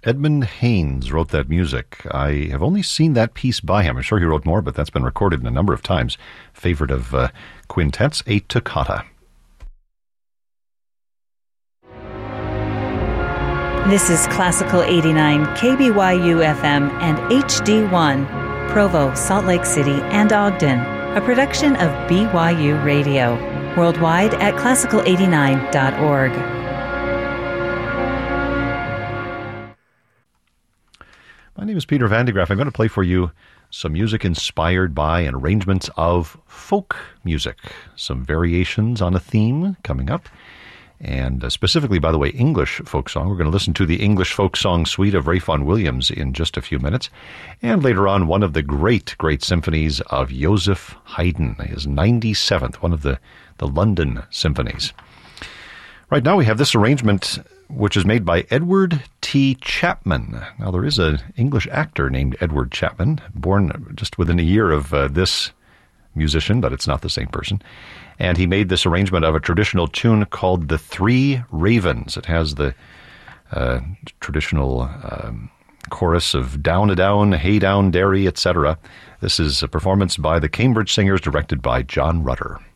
Edmund Haynes wrote that music. I have only seen that piece by him. I'm sure he wrote more, but that's been recorded a number of times. Favorite of quintets, a toccata. This is Classical 89, KBYU FM and HD1, Provo, Salt Lake City, and Ogden, a production of BYU Radio. Worldwide at classical89.org. My name is Peter Van de Graaff. I'm going to play for you some music inspired by and arrangements of folk music. Some variations on a theme coming up. And specifically, by the way, English folk song. We're going to listen to the English folk song suite of Ralph Vaughan Williams in just a few minutes. And later on, one of the great symphonies of Joseph Haydn, his 97th, one of the London symphonies. Right now we have this arrangement, which is made by Edward T. Chapman. Now, there is an English actor named Edward Chapman, born just within a year of this musician, but it's not the same person. And he made this arrangement of a traditional tune called The Three Ravens. It has the traditional chorus of down-a-down, hey-down, dairy, etc. This is a performance by the Cambridge Singers, directed by John Rutter.